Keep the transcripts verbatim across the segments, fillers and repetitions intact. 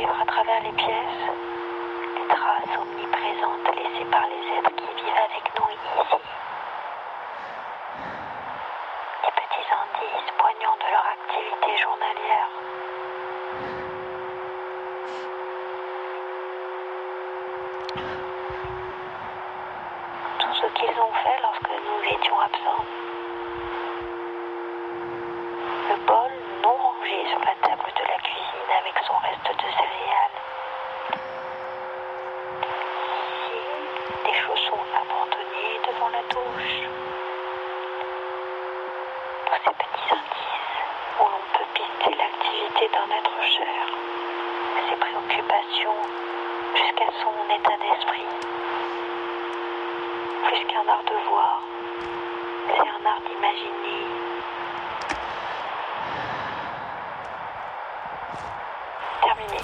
suivre à travers les pièces les traces omniprésentes laissées par les êtres qui vivent avec nous ici. Les petits indices poignants de leur activité journalière. Tout ce qu'ils ont fait lorsque nous étions absents. Le bol non rangé sur la table de la cuisine avec son reste de céréales. Ici, des chaussons abandonnés devant la douche. Tous ces petits indices où l'on peut pister l'activité d'un être cher, ses préoccupations jusqu'à son état d'esprit. Plus qu'un art de voir, c'est un art d'imaginer. Terminé.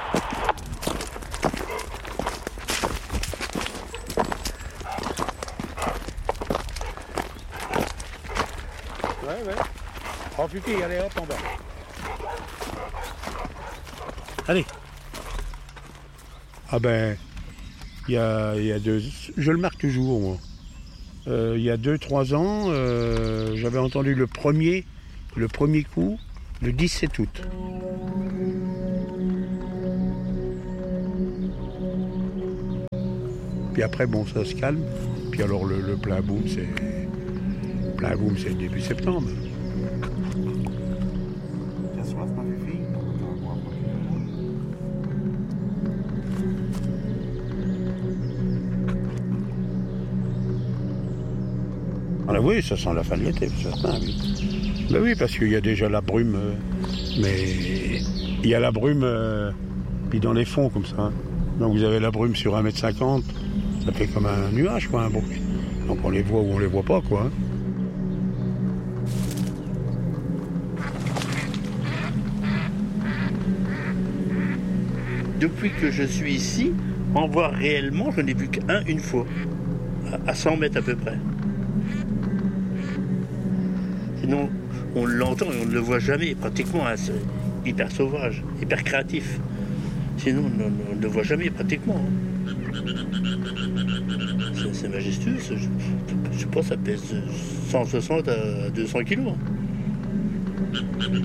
Ouais, ouais. Oh, putain, allez, hop, en bas. Allez. Ah ben, il y a, il y a deux... Je le marque toujours, moi. Euh, il y a deux, trois ans, euh, j'avais entendu le premier, le premier coup, le dix-sept août. Puis après, bon, ça se calme. Puis alors, le, le plein boom, c'est... Plein boom, c'est début septembre. Ah oui, ça sent la fin de l'été, c'est certain, oui. Ben oui, parce qu'il y a déjà la brume, euh, mais il y a la brume, euh, puis dans les fonds, comme ça. Donc vous avez la brume sur un mètre cinquante, ça fait comme un nuage, quoi, un bruit. Donc on les voit ou on les voit pas, quoi. Hein. Depuis que je suis ici, en voir réellement, je n'ai vu qu'un une fois, à cent mètres à peu près. Sinon, on l'entend et on ne le voit jamais, pratiquement, hein, c'est hyper sauvage, hyper créatif. Sinon, on, on ne le voit jamais, pratiquement. Hein. C'est, c'est majestueux, je, je pense que ça pèse cent soixante à deux cents kilos. Hein.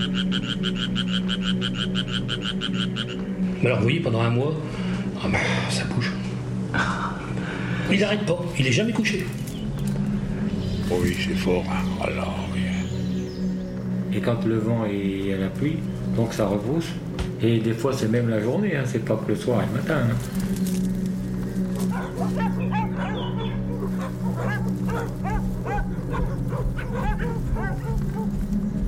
Alors oui, pendant un mois, ah ben, ça bouge. Il n'arrête pas, il n'est jamais couché. Oh oui, c'est fort. Hein. Alors, oui. Et quand le vent est à la pluie, donc ça repousse. Et des fois c'est même la journée, hein, c'est pas que le soir et le matin. Hein.